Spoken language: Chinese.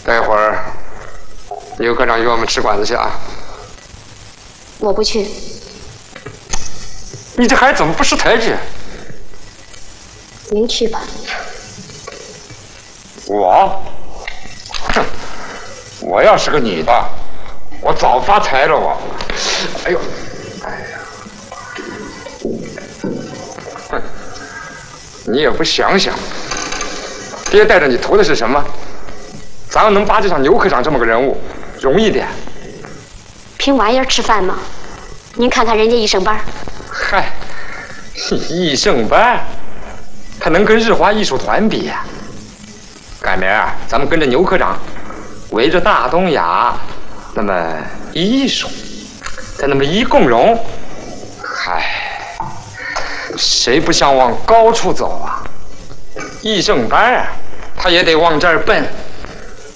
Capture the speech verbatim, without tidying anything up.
待会儿刘科长约我们吃馆子去啊。 我不去。 你这孩子怎么不识抬举？ 您去吧。 我？哼！我要是个女的，我早发财了我。哎呦！哎呀！哼！你也不想想，爹带着你图的是什么？咱要能巴结上牛科长这么个人物，容易点。 凭玩意儿吃饭吗？您看看人家一升班。 嗨，艺盛班，他能跟日华艺术团比呀？改明儿咱们跟着牛科长，围着大东亚，那么艺术，再那么一共荣，嗨，谁不想往高处走啊？艺盛班啊，他也得往这儿奔。